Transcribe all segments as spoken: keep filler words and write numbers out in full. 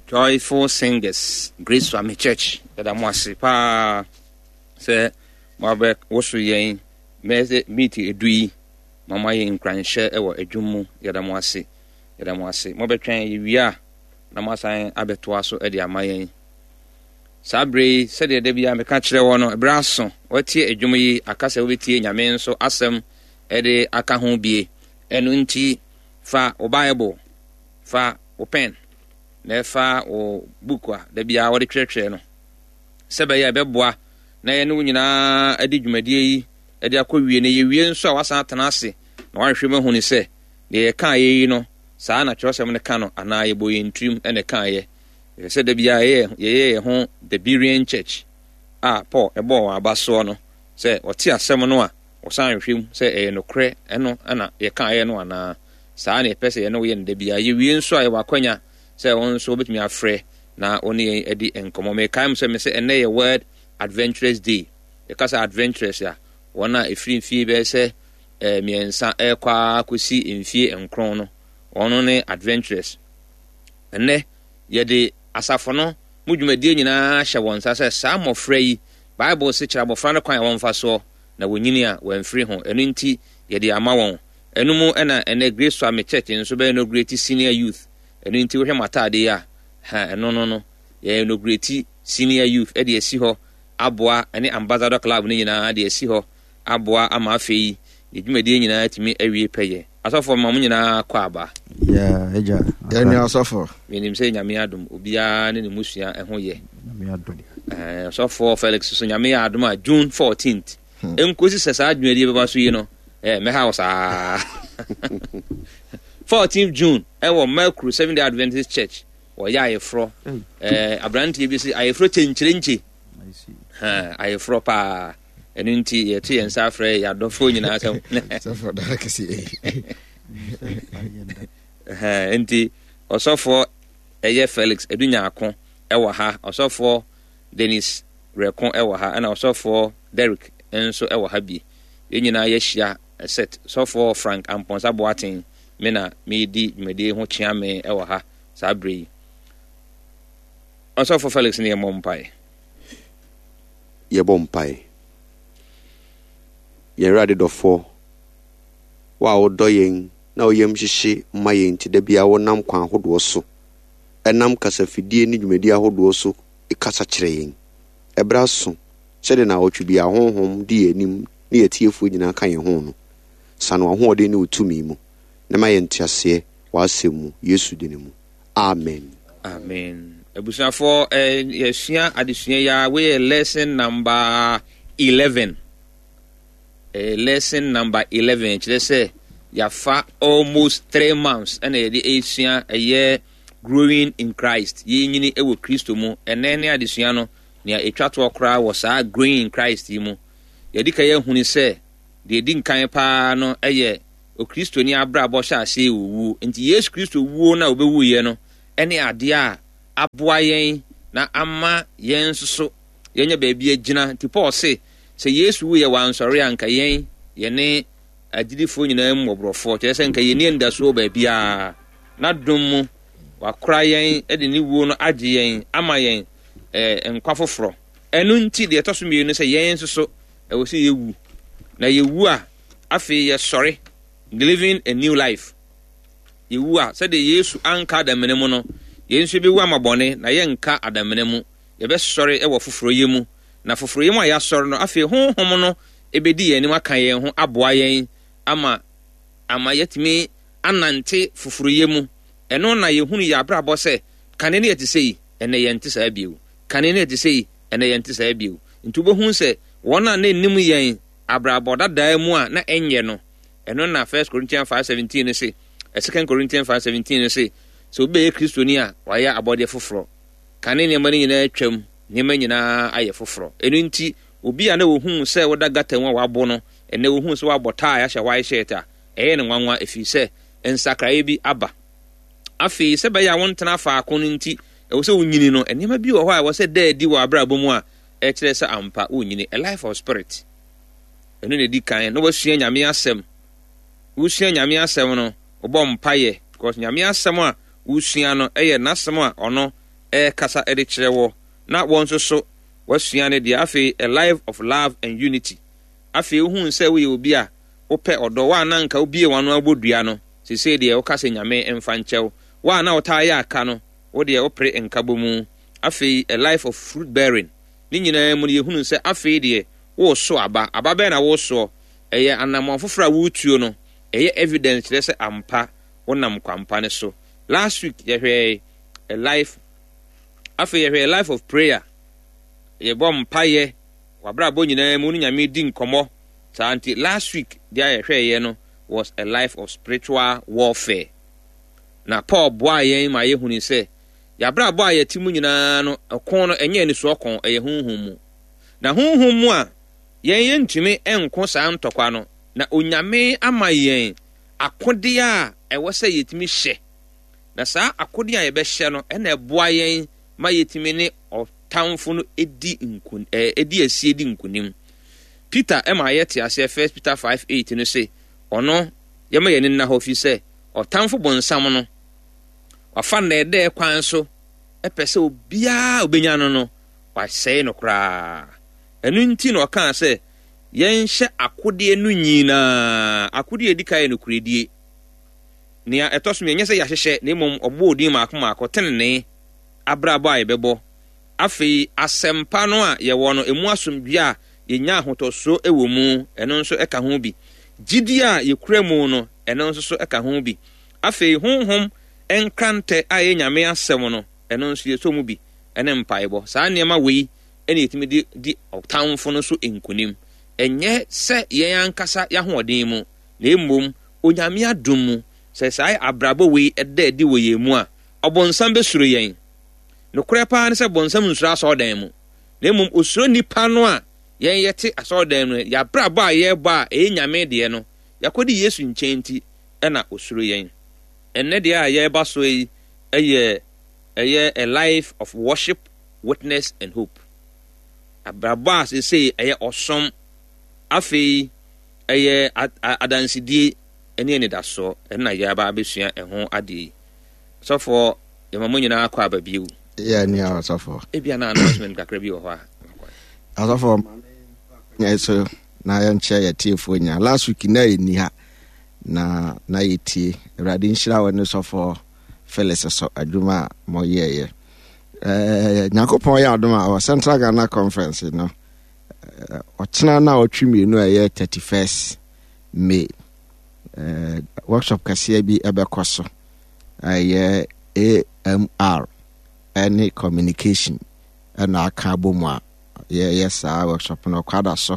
Joyful Singers, Grace Family Church, that I'm wasi pa say Mabek wosu yen meze miti edui mama yen kranhye ewo adwumu yadam wasi yadam wasi mobetwan yiwia na masan abeto aso e de amayen sabre se de de bia meka kire wo no ebraso watie adwumu yi akasa wobetie nyame nso asem e de aka ho bie enu nti fa o Bible fa o pen na fa o bukwa da bia wo de twetwe no sebe ya beboa na ye no nyina adi dwumadie yi adi akɔwie ne ye wie nso a wasan atena ase na wanhwɛ mahu ni sɛ de ye kan ye yi no saa na kyerɛsɛm ne ka no ana ye boye ntrim ene kan ye sɛ da bia ye ye ye ho the Berean Church a Paul ebo wa abaso no sɛ ɔte asɛm no a wɔsan hwɛm sɛ ɛyɛ no korɛ ɛno ana ye kan ye no ana saa na epɛsɛ ye no ye da bia ye wie nso a ye wakwanya sɛ wɔn nso betumi afrɛ na oni ye edi enkomo me kaim sɛ me sɛ ene ye word Adventurous Day. Because adventurous ya wana efiri mfie be se eh miensa ekwa akosi mfie enkron no ono ne adventurous ene ye de asafo no mudwumadie nyina hye won sa se sa mofra yi Bible se kira mofra no kwan won fa so na wonyini a wanfiri ho eno nti ye de ama won eno mu ena ene Grace Family Church nso be no great senior youth eno nti wo hwe matade ya ha eno no no ye no great senior youth e de esi ho aboa ene ambassador club ni nyina de esi ho aboa ama afei de dwumadie nyina timi awie peye asofo mam nyina kwa aba ya eja ya ni asofo menim se nyame adom obia ne ne musua eho ye nyame adom eh asofo Felix so nyame adom a June fourteenth enkosi sesa dwumadie beba so yi no eh me house ah fourteenth June e wo Mercury Seventh-day Adventist Church wo ya ayefro eh abrantie bi si ayefro chenchirenchi ha ayefro pa enu nti ye to ye nsa afre ya dofo nyina asem sofo da kesi ha enti osofo eye Felix edunya akon e wo ha osofo Dennis Rekon e wo ha ana osofo Derek enso e wo ha bi ye nyina ye hia set sofo Frank Amponsa Boatin me na me di mede ho chia me e wo ha sabre osofo Felix ne mompai ye bompai ye rade dofo wa odoyen na oyem hihye mayen ti da bia wonam kwan hodo so enam kasafidie ni dwumadi ahodo so ikasa kire yen ebra so sede na otwe bia honhom di enim ne yetiefo nyina kan ye ho no sano ahode ne utumi mu na mayen tiase wa asemu Yesu dinimu amen amen ebusafo eh yesua adesua ya we lesson number eleven eh lesson number eleven kire say ya fa almost three months and e dey esua eye growing in Christ ye nyini ewo Kristo mu ene ne adesua no ne etwato okra wo saa growing in Christ yi mu ye dika ye huni say de di nkan pa no eye o Kristo ni abrabo sha ase wu nti Yesu Kristo wu na obewu ye no ene ade a aboa yen na ama yen soso yenya baabi agina nti Paul se se Yesu ye wansɔre anka yen ye ne agidifo nyina mmobrofo kyerɛ sɛ nka yeni ndaso baabi a na dom mu wakora yen de ne wuo no agye yen ama yen eh nkwa foforo ɛno nti de ɛtɔ so mienu sɛ yen soso ɛwɔ sɛ yewu na yewu a afei ye sɔre living a new life yewu a sɛ de Yesu anka da menemu no yensu bi wa mabone na yenka adamene mu ye be sɔre e wo foforo yemu na foforo yemu a ya sɔre no afei honhom no ebedi ye ni maka ye ho aboa yen ama ama yetimi anante foforo yemu eno na ye hunu ya brabo se kane ne yete sei ene ye nte sa biu kane ne yete sei ene ye nte sa biu ntu bo hu se wona na nim yen abrabo dada mu a na enye no eno na First Corinthians five seventeen ne se Second Corinthians five seventeen ne se so be Kristoni a waya abode foforo kane ne mani nyina atwam ne mani nyina aye foforo eno nti obi a na wo hu se woda gata mu wabo no ene wo hu se wabota ya hye wai sheta eye ne nwanwa efi se ensakrae bi aba afi se be ya wontena fa akon nti e wo se wonyini no enema bi wo ho a wo se daadi wo abrabo mu a e kire se ampa wonyini a life of spirit eno ne di kan no wo sua nyame asem wo sua nyame asem no obo mpaye because nyame asem a usua no eye nasem a ono eh kasa ede kyerɛ wo na wɔn nso so wasua ne deɛ afei a life of love and unity afei hu sɛ wo yɛ obi a wopɛ ɔdɔ wa na nka obie wano abodua no sesei deɛ wo kasa nyame emfa nkyɛw wa na wotaa yɛ aka no wo deɛ wo pere nkabɔ mu afei a life of fruit bearing ne nyinaa mu yɛ hunu sɛ afei deɛ wo so aba aba bɛ na wo so ɛyɛ anamɔ foforo a wotuo no ɛyɛ evidence kyerɛ sɛ ampa wonam kwampa ne so. Last week yɛhwɛ a life afei yɛhwɛ a life of prayer yɛbɔ mpaeɛ wabrabɔ nyinaa mu no nyame di nkɔmmɔ saa nti last week deɛ yɛhwɛeɛ no was a life of spiritual warfare. Na Paul boa yɛn ma yɛhunu sɛ yɛabrabɔ a yɛti mu nyinaa no ɛkɔn no ɛnyɛ ni so ɔkɔn ɛyɛ honhom mu na honhom mu a yɛn yɛntumi ɛnko saa ntɔkwa no na onyame ama yɛn akode a ɛwɔ sɛ yɛtumi hyɛ na saa akode a yɛbɛhyɛ no ɛna ɛboa yɛn ma yɛtumi ne ɔtamfo no edi nkun eh, edi asie di nkunim. Peter ɛma yɛte ase First Peter five eight no sɛ ɔno yɛma yɛn nna hɔ fi sɛ ɔtamfo bonsam no wafa na ɛdɛ kwan so ɛpɛ sɛ obiaa obenya no no wasɛe no koraa. Ɛno nti na ɔka sɛ yɛnhyɛ akode no nyinaa akode edi kae no kuredie nea ɛtɔ so nyɛ sɛ yɛahyehyɛ na mmom ɔbɔ odin maako maako tenene abrabɔ a yɛbɛbɔ afei asɛmpa no a yɛwɔ no emu asomdwe a yɛnya ahotɔso ɛwɔ mu ɛno nso ɛka ho bi gyidi a yɛkura mu no ɛno nso so ɛka ho bi afei honhom ɛnkrantɛ a yɛnyame asɛm no ɛno nso yɛsɔ mu bi ɛne mpaebɔ saa nneɛma wei ɛne yɛtumi di di ɔtamfo no so nkunim ɛnyɛ sɛ yɛn ankasa yɛahoɔden mu na mmom onyame adom mu sɛ saa abrabɔ wei ɛda adi wɔ yɛn mu a ɔbɔnsam bɛsuro yɛn nokorɛ paa ne sɛ bɔnsam nsuro asɔɔdan mu na mmom osuro nipa no a yɛn yɛte asɔɔdan no yɛabrabɔ a yɛbɔ a ɛyɛ nyame deɛ no yɛakɔdi yesu nkyɛn nti ɛna osuro yɛn. Ɛnnɛ deɛ a yɛreba so yi ɛyɛ ɛyɛ a life of worship, witness and hope. Abrabɔ a sesei ɛyɛ ɔsom afei ɛyɛ adansidie ɛne anidasoɔ ɛna yɛaba abɛsua ɛho adeɛ. Sɔfoɔ yɛma mo nyinaa akɔ aba bio. Yeah, ni awo sɔfoɔ. Ebia na announcement kakra bi wɔ hɔ a. Asɔfoɔ nyɛ so na yɛnkyɛ yɛtiefoɔ nya last week na yɛni ha na na yɛtie awurade nhyira wɔ ne sɔfoɔ Felix so adwuma a mɔyɛɛyɛ ɛɛ Nyankopɔn yɛ adom a wɔ Central Ghana Conference no ɔkyena na ɔtwe mmienu a ɛyɛ thirty-first May ɛɛ workshop kɛseɛ bi ɛbɛkɔ so ɛyɛ A M R ɛne communication ɛna aka abɔ mu a yɛyɛ saa workshop no kwada so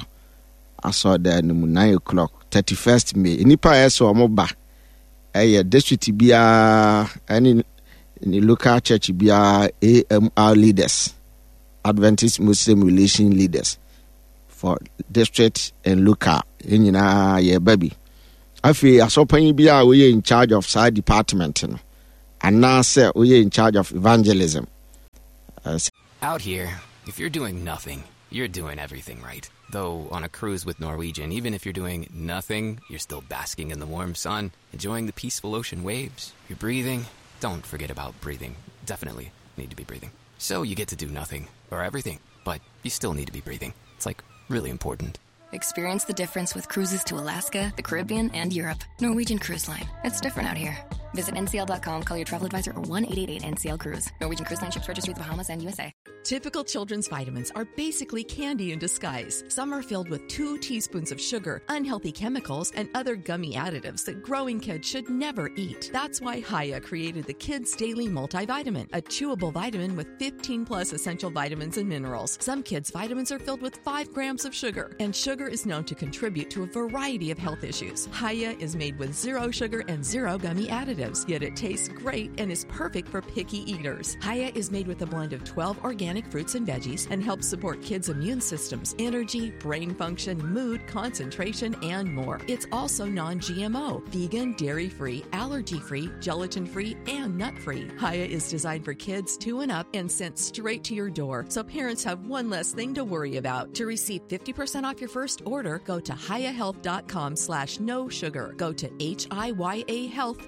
asɔ da no mu nine o'clock thirty-first May nipa ɛsɛ ɔmo ba ɛyɛ district bia ɛne ne local church bia A M R leaders Adventist Muslim Relation leaders for district and local nyinaa yɛ baby afei asɔpanyi bia we in charge of side department no anaasɛ we in charge of evangelism. uh, Out here, if you're doing nothing, you're doing everything right. Though on a cruise with Norwegian, even if you're doing nothing, you're still basking in the warm sun, enjoying the peaceful ocean waves. You're breathing. Don't forget about breathing. Definitely need to be breathing. So you get to do nothing or everything, but you still need to be breathing. It's like really important. Experience the difference with cruises to Alaska, the Caribbean, and Europe. Norwegian Cruise Line. It's different out here. Visit N C L dot com, call your travel advisor, or one eight eight eight N C L Cruise. Norwegian Cruise Line ships registry the Bahamas and U S A. Typical children's vitamins are basically candy in disguise. Some are filled with two teaspoons of sugar, unhealthy chemicals, and other gummy additives that growing kids should never eat. That's why Haya created the Kids Daily Multivitamin, a chewable vitamin with fifteen plus essential vitamins and minerals. Some kids' vitamins are filled with five grams of sugar, and sugar is known to contribute to a variety of health issues. Haya is made with zero sugar and zero gummy additives, yet it tastes great and is perfect for picky eaters. Haya is made with a blend of twelve organic fruits and veggies and helps support kids' immune systems, energy, brain function, mood, concentration, and more. It's also non-G M O, vegan, dairy-free, allergy-free, gelatin-free, and nut-free. Haya is designed for kids two and up and sent straight to your door, so parents have one less thing to worry about. To receive fifty percent off your first order, go to hiyahealth dot com slash no sugar. Go to H I Y A health dot com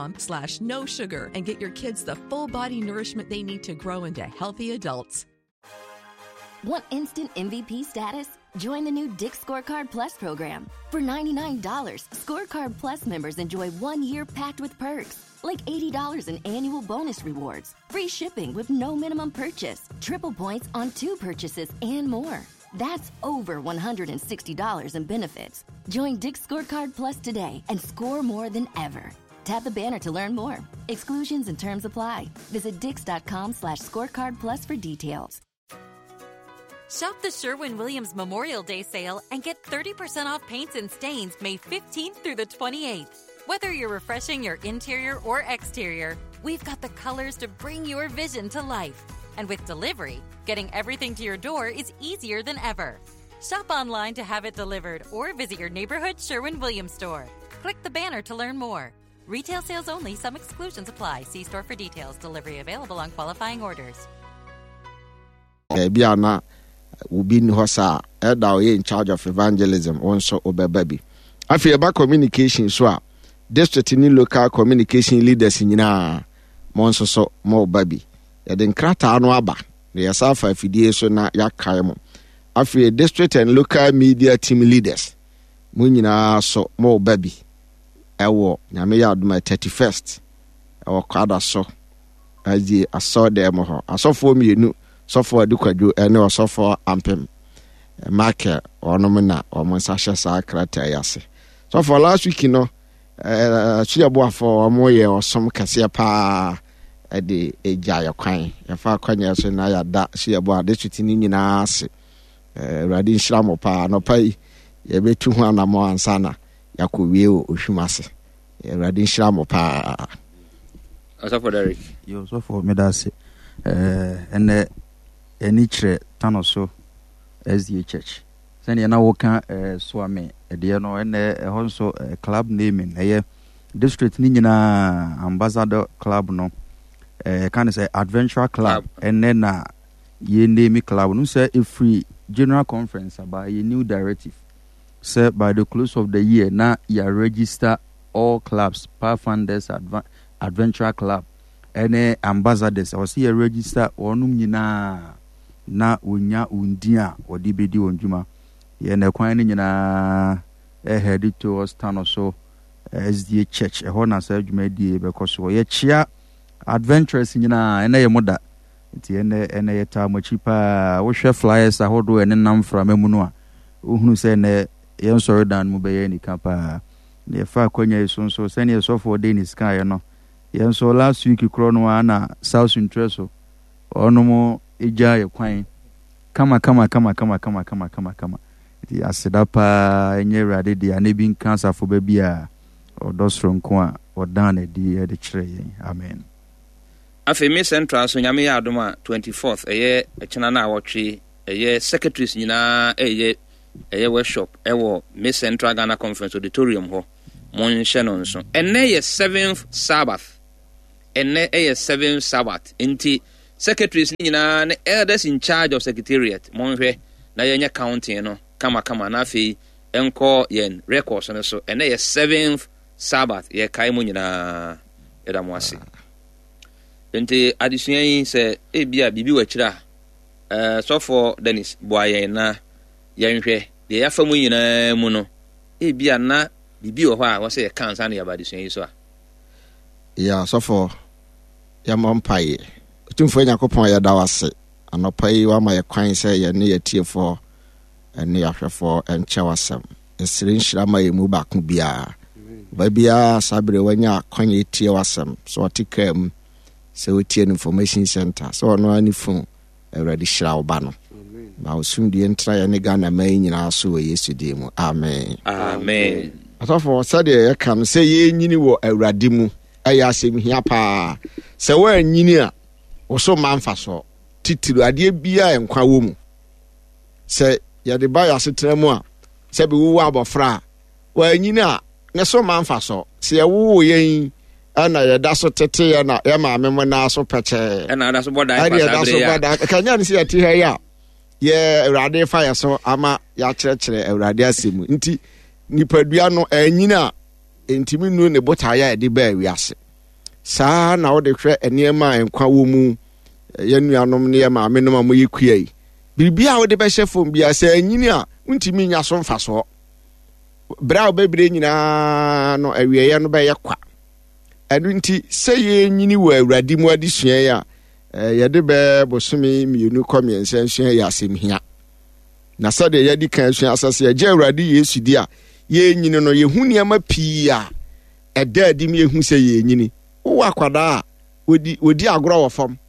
com slash no sugar and get your kids the full body nourishment they need to grow into healthy adults. Want instant M V P status? Join the new Dick's Scorecard Plus program. For ninety-nine dollars, Scorecard Plus members enjoy one year packed with perks, like eighty dollars in annual bonus rewards, free shipping with no minimum purchase, triple points on two purchases, and more. That's over one hundred sixty dollars in benefits. Join Dick's Scorecard Plus today and score more than ever. Tap the banner to learn more. Exclusions and terms apply. Visit dix.com slash scorecard plus for details. Shop the Sherwin-Williams Memorial Day sale and get thirty percent off paints and stains May fifteenth through the twenty-eighth. Whether you're refreshing your interior or exterior, we've got the colors to bring your vision to life. And with delivery, getting everything to your door is easier than ever. Shop online to have it delivered or visit your neighborhood Sherwin-Williams store. Click the banner to learn more. Retail sales only. Some exclusions apply. See store for details. Delivery available on qualifying orders. Biana ubi ni hosa elder we in charge of evangelism also obebabi. Afi eba communication so a district ni local communication leaders nyina mo nso so mo babi. Ya den krata anu aba. Na yasafa afidie so na yakae mo. Afi district and local media team leaders mo nyina so mo babi. Ewo nyame ya aduma thirty-first ewo kwada so azi aso dem ho asofo mienu sofo adukwadwo ene osofo ampem market onom na omo sahye sa krata yase so for last week no eh chiabo afọ omo ye osom kase pa e de eja yakwan ya fa kwanya so na ya da chiabo ade twitini nyina ase eh radi nshiramo pa no pai ye betu ho anamo ansana yakowie o ohwumase e radi nshiramo pa asofo Derek yo so for me that say eh ene eni kire tanoso S D A Church sani na woka eh so ame e de no ene e honso club naming eye district ni nyina ambassador club no eh can say adventure club ene na ye name club no say a free general conference about a new directive say by the close of the year na ya register all clubs Pathfinders Adva- adventure club ene ambassadors o see register onum nyina na onya undia odi bedi onjuma ye na kwan ni nyina e head to stand so S D A Church e ho na sa adwuma die because wo ye chia adventurous nyina ene ye moda nti ene ene ye ta machi pa wo hwe flyers ahodo ene nam fra mamunu a ohunu se ne ye nsori dan mu be ye ni kapa ne fa kwanya so so se ne so for day ni sky no ye nso last week kro no ana South Interest onomo eja ye kwan kama kama kama kama kama kama kama kama di aseda pa enye rade di anebi nkansa fo ba bia odosro nko a odan na di e de kire yen amen. Afi me central so nyame ya adoma twenty-fourth eye echena na awotwe eye secretaries nyina eye eye workshop ewo me central Ghana Conference auditorium ho mon hye no nso enne ye seventh Sabbath enne eye seventh Sabbath inti secretaries nyina na elders in charge of secretariat monhwe na yenya counting no kama kama na afi enko yen records no so enne ye seventh Sabbath ye kai mu nyina edamwase ente adisua yi se ebia bibi wachira eh so for Dennis boayen na yenhwe de yafa mu nyina mu no ebia na bibi wo ho a wo se kansa na yabadisua yi so a ya so for ya mompaye tumfo nyakopon ya dawase anopai wa ma ye kwan se ye ne yetiefo ene yahwefo enchewasem esiri nhyira ma ye mu ba ko bia ba bia sabre wanya kwan yetie wasem so otikam se wotie information center so no ani phone already hyira wo ba no ba osumdie ntra ya ne Ghana mai nyina so we Yesu di mu amen amen atofo sade ye kan se ye nyini wo awurade mu aya asem hia pa se wa nyini a wo so manfa so titiru ade bia enkwa wo mu se ya de ba ya setra mu a se bi wo abofra wa nyini a ne so manfa so se ye wo yen ana ya da so tete ya na ya ma memmo na so peche ana da so boda ya pasabre ya kanya ni se ya ti ha ya ye awurade fa ya so ama ya kyerɛkyerɛ awurade asɛm nti nipadua no anyina entimi nu ne bota ya de ba wiase saa na wode hwɛ nneɛma a nkwa wɔ mu yɛnuanom ne yɛ maamenom a moyɛ kua yi biribia a wode bɛhyɛ fam bia sɛ anyini a wontumi nya so mfa soɔ berɛ a wobɛbrɛ nyinaa no awieeɛ no bɛyɛ kwa ɛno nti sɛ yɛnyini wɔ awurade mu adesua yi a yɛde bɛ bosome mmienu kɔ mmiɛnsa nsua yɛ asɛm hia na sɛdeɛ yɛde ka asua asase yɛgye awurade yesu di a yɛnyini no yɛhu nneɛma pii a ɛda adi mu yɛhu sɛ yɛnyini wowɔ akwadaa a wɔdi wɔdi agorɔ wɔ fam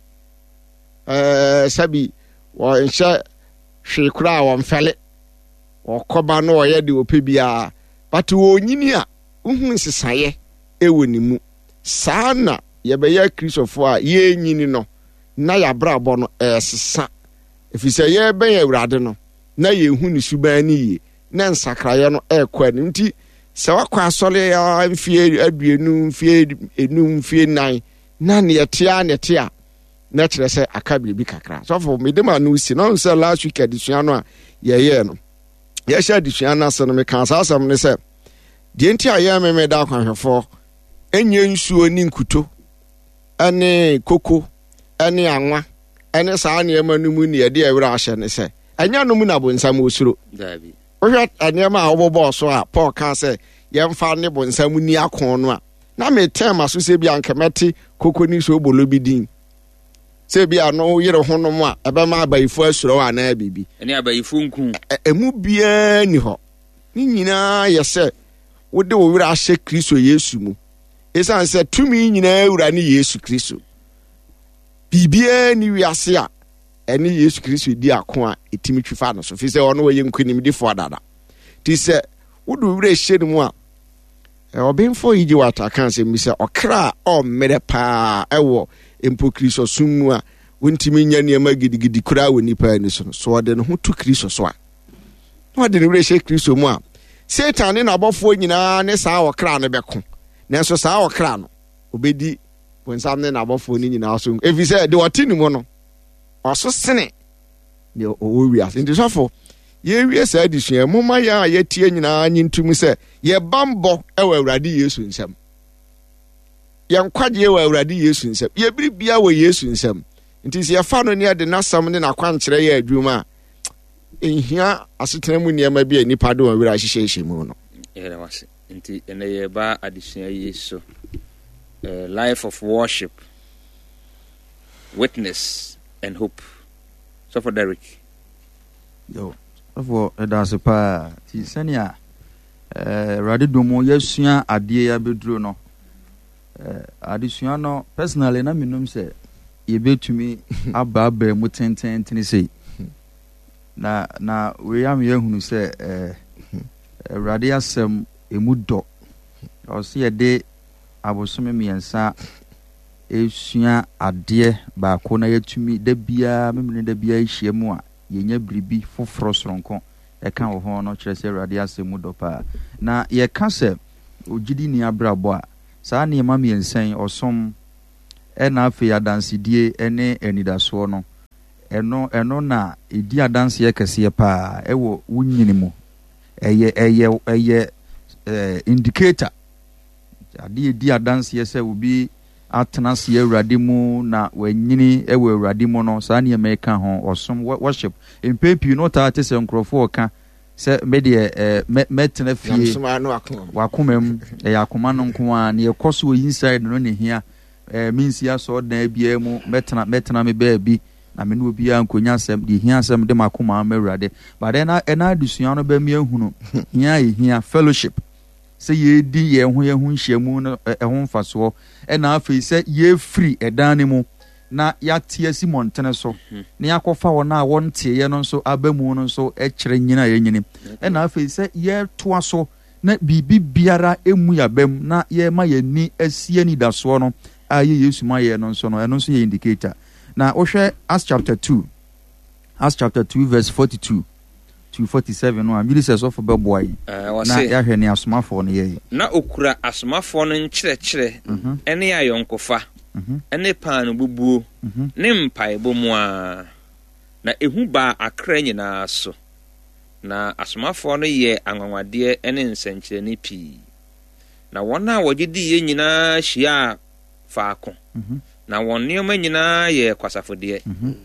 ɛɛ sabi wɔnhyɛ hwee koraa a wɔmfɛle wɔkɔba no wɔyɛ de wɔpɛ biara but wɔnyini a wohu nsesaeɛ ɛwɔ ne mu saa na yɛbɛyɛ kristofoɔ a yɛnyini no na yɛabrabɔ no ɛɛsesa ɛfiri sɛ yɛbɛyɛ awurade no na yɛhu ne suban no yie na nsakraeɛ no ɛɛkɔ anim nti sɛ wakɔ asɔre a mfie aduonu mfie enum mfie nan na ne yɛtea ne te a na kyerɛ sɛ aka biribi kakra sɔfo mede ma no si na ɔhu sɛ last week adesua no a yɛyɛɛ no yɛhyɛ adesua no ase no meka saa asɛm ne sɛ deɛ nti a yɛn meme da akwanhwɛfoɔ ɛnyɛ nsuo ne nkuto ɛne koko ɛne anwa ɛne saa nneɛma no mu ne yɛde awura ahyɛ ne sɛ ɛnyɛ no mu na bonsam osuro wohwɛ nneɛma a wɔbɔbɔɔ so a Paul ka sɛ yɛmfa ne bonsam ni akon no a na metɛn ma so sɛ bi ankɛmɛte koko ni so bolo bi din sɛ bi ano yere ho no mu a ɛbɛma abayifo asuro wa na bibi ɛne abayifo nku ɛmu biaa ni hɔ ne nyinaa yɛ sɛ wode wo wura ahyɛ Kristo Yesu mu ɛsiane sɛ tumi nyinaa wura ne Yesu Kristo bibia ni wiase a ɛne Yesu Kristo di ako a ɛtimi twifa no so fi sɛ ɔno wɔyɛ nkonimdifo adada ti sɛ wode wura hyɛ no mu a ɔbɛmfo yi gye wata kan sɛ mi sɛ ɔkra a ɔmmerɛ paa ɛwɔ mpo Kristo som mu a wontimi nya nneɛma gidigidi koraa wɔ nipa ani so no so ɔde ne ho to Kristo so a na ɔde ne wura hyɛ Kristo mu a Satan ne n'abɔfoɔ nyinaa ne saa ɔkra no bɛko nanso saa ɔkra no obɛdi bonsam ne n'abɔfoɔ no nyinaa so ɛfiri sɛ de ɔte ne mu no ɔso sene ne ɔwɔ wiase nti sɔfo yɛwie saa adesua momma yɛn a yɛtie nyinaa nye ntom sɛ yɛbambɔ ɛwɔ Awurade Yesu nsɛm yɛn kwagye wɔ Awurade Yesu nsɛm yɛbiri bia wɔ Yesu nsɛm nti sɛ yɛfa no ne yɛde n'asɛm ne n'akwankyerɛ yɛ adwuma a ɛnhia asetena mu nneɛma bi a nipa de wɔn werɛ ahyehyɛhyɛ mu no yɛrɛ wase nti ɛnɛ yɛba adesua yi so uh, life of worship, witness and hope. So for Derek. Yo, for that's a pa. Tisania. Eh, radidomo yesua adie ya bedro no. Eh, adesua no personally na minum se yebetumi aba aba mu tenten tene sei. Na na we am yehunu se eh Awurade asɛm emu dɔ ɔse yɛde abosome miɛnsa esua adeɛ baako na yɛtumi da biara memene da biara hyia mu a yɛnya biribi foforɔ soronko ɛka wɔ ho no kyerɛ sɛ Awurade asɛm mu dɔ paa na yɛka sɛ ogyidi ni abrabɔ a saa nneɛma miɛnsa ɔsom ɛna afei adansedie ɛne anidasoɔ no ɛno ɛno na ɛdi adanseɛ kɛseɛ paa ɛwɔ wonyini mu ɛyɛ ɛyɛ ɛyɛ ɛɛ indicator adeɛ di adanseɛ sɛ obi atena se Awurade mu na wanyini ɛwɔ Awurade mu no saa nneɛma ɛka ho ɔsom worship mpempi no taa te sɛ nkurɔfoɔ ɔka sɛ medeɛ ɛɛ mɛtena fie wakoma mu ɛyɛ akoma no nko a ne yɛkɔ so wɔ inside no ne hia ɛɛ minsi asɔ dan biara mu mɛtena mɛtena me baabi na me no obiara nkonya asɛm de hia asɛm de makoma ama Awurade but then na ɛna adusua no ba mi ehunu hia hia fellowship sɛ yɛdi yɛn ho yɛn ho nhyiamu no ɛho mfasoɔ ɛna afei sɛ yɛfiri ɛdan ne mu na yɛate asi mɔntene so na yɛakɔfa wɔn a wɔnteeɛ no nso aba mu no nso ɛkyerɛ nyina yɛnyini ɛna afei sɛ yɛtoa so na biribi biara ɛmu yɛabam na yɛma yɛni asie anidasoɔ no a yɛ Yesu ma yɛ no nso no ɛno nso yɛ indicator. Na wohwɛ Acts chapter two, Acts chapter two verse forty-two to forty-seven no amiri sɛ sɔfo bɛboa yi na yɛahwɛ ne asomafoɔ no yɛyi na okura asomafoɔ no nkyerɛkyerɛ ɛne ayɔnkofa ɛne paano bubuo ne mpaebɔ mu a na ehu baa akra nyinaa so na asomafoɔ no yɛ anwanwadeɛ ɛne nsɛnkyerɛnne pii na wɔn a wɔgye di yɛ nyinaa hyia faako na wɔn nneɛma nyinaa yɛ kwasafodeɛ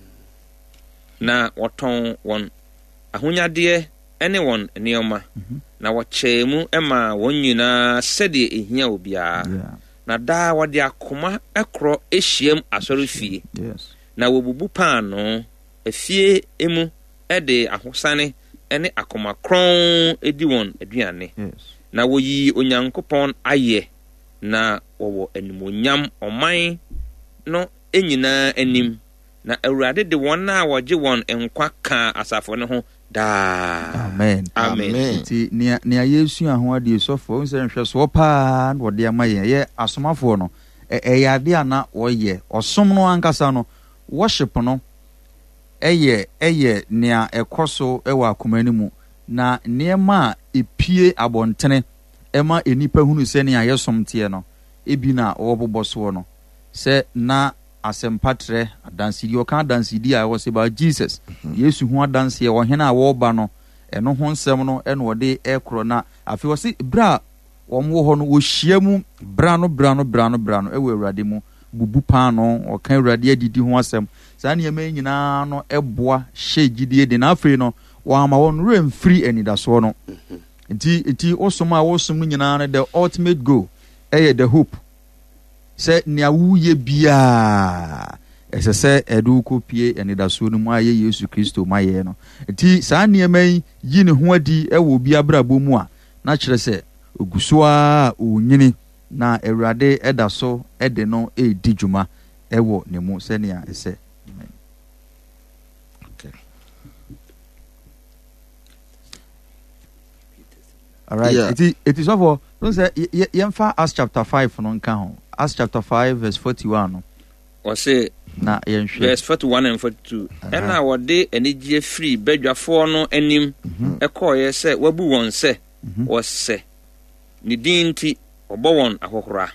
na wɔtɔn wɔn ahonyadeɛ ne wɔn nneɛma na wɔkyɛɛ mu ma wɔn nyinaa sɛdeɛ ehia obiara na daa wɔde akoma korɔ ehyiam asɔre fie na wɔbubu paano afie emu de ahosane ne akoma kron edi wɔn aduane na woyi onyankopɔn ayɛ na wɔwɔ animonyam ɔman no enyinaa anim na awurade de wɔn a wɔgye wɔn nkwa ka asafo no ho daa. Amen. Amen. Ti nia nia Yesu aho ade sofo nse nhwe so pa na wɔde ama yɛn yɛ asomafo no ɛyɛ ade ana wɔyɛ ɔsom no ankasa no worship no ɛyɛ ɛyɛ nia ɛkɔso ɛwɔ akomani mu na nneɛma a epie abɔntene ɛma enipa hunu sɛ nia yɛsom teɛ no ebi na wɔbobɔ so no sɛ na asempatre adansidi ɔka adansidi a ɛwɔ sɛ ba Jesus Yesu ho adanse ɛ wɔhene a wɔba no ɛno ho nsɛm no ɛna wɔde ɛkorɔ na afei wɔse bra wɔn wɔ hɔ no wɔhyia mu bra no bra no bra no bra no ɛwɔ Awurade mu bubu paano ɔka Awurade adidi ho asɛm saa nneɛma nyinaa no ɛboa hyɛ gyidie de na afei no wɔama wɔn remfiri anidasoɔ no nti nti osom a wɔsom no nyinaa no the ultimate goal ɛyɛ the hope sɛ nea woyɛ biaa ɛsɛ sɛ ɛde wo kɔpie anidasoɔ no mu a yɛ Yesu Kristo ma yɛ no nti saa nneɛma yi yi ne ho adi ɛwɔ obi abrabɔ mu a na kyerɛ sɛ ogu so a ɔnyini na Awurade ɛda so ɛde no ɛdi dwuma ɛwɔ ne mu sɛnea ɛsɛ. All right. Yeah. It is it is over. Don't say yemfa Acts chapter five no nka ho. Acts chapter five verse forty-one no. Or say na yenhwe verse forty-one and forty-two. Ɛna wɔde anigye free badwafoɔ no anim ɛkɔɔyɛ sɛ wabu wɔn sɛ wɔsɛ ne din nti ɔbɔ wɔn ahohora.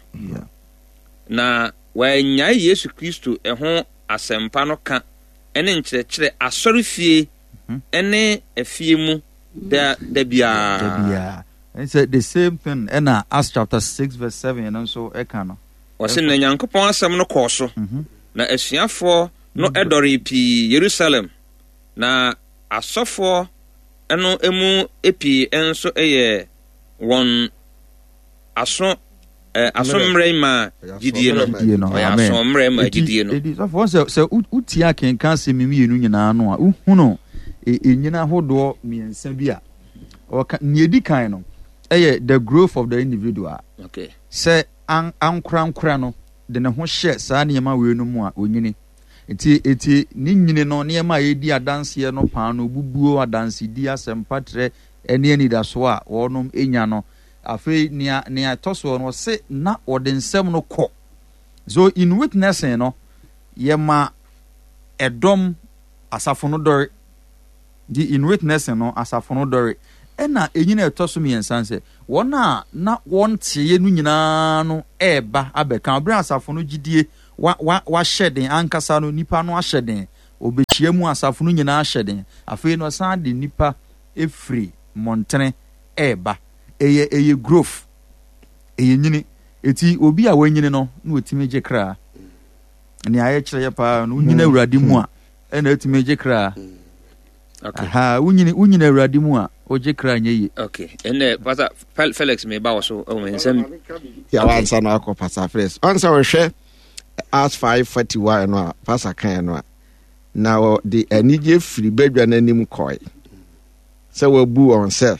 Na wɔanyae Yesu Kristo ɛho asɛmpa no ka ɛne nkyerɛkyerɛ asɔre fie ɛne afie mu da da bia. It's uh, the same thing. And uh, Acts chapter six verse seven and so ekano. Wase na Nyankopɔn asɛm no kɔɔ so. Na asuafoɔ no ɛdɔre pii Jerusalem. Na asɔfoɔ ɛno emu epi enso ɛyɛ wɔn aso eh asomre ma gidie no. Ɔyɛ asomre ma gidie no. Edi sɔfoɔ sɛ sɛ utia kenkan sɛ mimienu nyinaa no a uhuno enyina hodoɔ miɛnsa bi a ɔka niedi kan no ɛyɛ the growth of the individual. Okay. Sɛ an ankora no de ne ho hyɛ saa nneɛma wei no mu a onyini. Eti eti ne nyini no nneɛma a yɛdi adanseɛ no paa no bubuo adansedi asɛmpatrɛ ɛne anidaso a wɔnom enya no afei nea nea ɛtɔsoɔ no sɛ na wɔde nsɛm no kɔ. So in witnessing no yɛma ɛdɔm asafo no dɔre di in witnessing no asafo no dɔre ɛna enyina ɛtɔ so miɛnsa sɛ wɔn a na wɔn teɛ no nyinaa no ɛɛba abɛka obere asafo no gidie wa wa wahyɛ den ankasa no nipa no ahyɛ den obekyia mu asafo no nyinaa ahyɛ den afei no san de nipa efiri montene ɛɛba ɛyɛ ɛyɛ growth ɛyɛ nyini eti obi a wɔnyini no na otimi gye kra ne ayɛ kyerɛ yɛ paa no nyina Awurade mu a ɛna otimi gye kra. Okay. Ha unyini unyina Awurade mu a oje kra nye yi. Okay. Ene Pastor Felix me ba wo so o nsem. Ya wansa na akọ Pastor Felix. Onsa we hwɛ Acts five forty-one no a Pastor kan no a na o de anigye firi badwa nanim kɔe. Sɛ wabu on sɛ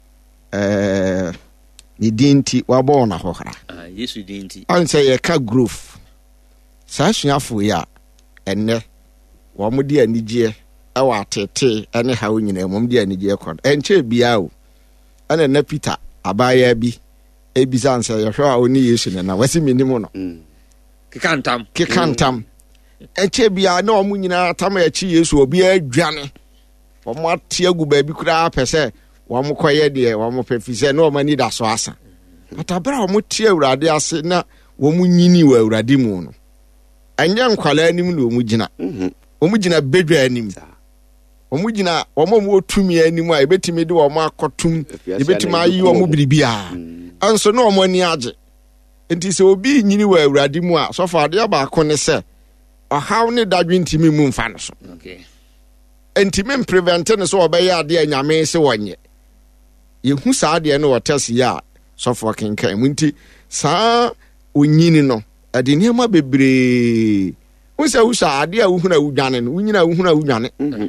eh ni dinti wabɔ na hohra. Ah Yesu dinti. Onsa ye ka growth. Saa suafo ya enne wo mo de anigye ɛwɔ atete ɛne ha nyina mmom de anigye kɔ ɛnkyɛ bia o ɛna na Peter abaya bi ebisa ansa yɛhwɛ a oni Yesu ne na wasi minim no kekantam kekantam ɛnkyɛ bia na ɔmo nyina tam akyi Yesu obi adwane ɔmo ate agu baabi kura apɛsɛ wɔn kɔyɛ deɛ wɔn pɛfi sɛ na ɔmo ani da so asa patabra ɔmo tie Awurade ase na wɔn nyini wɔ Awurade mu no ɛnyɛ nkwala anim na ɔmo gyina ɔmo gyina bedwa anim omu gina omo mo tumi anim a ebetimi de omo akotum ebetimi ayi omo biribia anso na omo ani age nti sɛ obi nyini wɔ awurade mu a sɔfo adeɛ baako ne sɛ ɔhaw ne dadwe ntimi mu mfa no so okay ntimi mprevente ne sɛ ɔbɛyɛ adeɛ nyame sɛ wɔnyɛ yɛhu saa adeɛ no wɔtɛs yi a sɔfo kenkan mu nti saa onyini no ɛde nneɛma bebree wo sɛ wo sɛ adeɛ a wohunu a wodwane no wonyina a wohunu a wodwane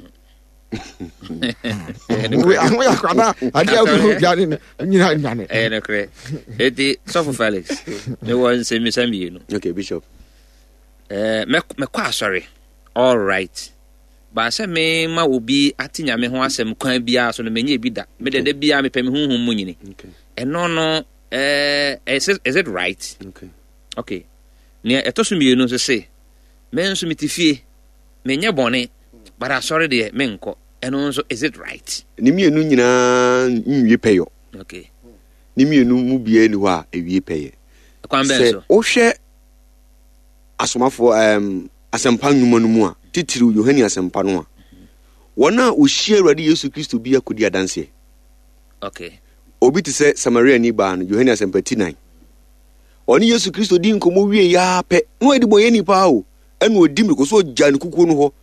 ahoyɛ akwana adeɛ a wohunu wodwane no wonyina a wodwane ɛyɛ nokorɛ ɛti sɔfo Felix mewɔ nsɛmmisa mmienu okay bishop eh mɛkɔ asɔre all right ba sɛ me ma obi ate nyame ho asɛm kwan biara so no menye bi da me dede biara me pɛ me honhom mu nyini ɛno no eh is it, is it right okay okay ne ɛtɔ so mmienu so se me nso metifie menye bɔne bara asɔre de menkɔ ɛno nso is it right ne mmienu nyinaa nwie pɛyɔ okay ne mmienu mu bie ni hɔ a ewie pɛyɛ kwan bɛn so wohwɛ asomafo um asɛmpa nwuma no mu a titiriw Yohane asɛmpa no a wɔn a ohyia Awurade Yesu Kristo bi akodi adanse okay obi te sɛ Samaria ni ba no Yohane asɛmpa ti nine ɔne Yesu Kristo di nkɔmmɔ wie ya pɛ no edi boye nipa o ɛna odi mriko so gya ne kukuo no hɔ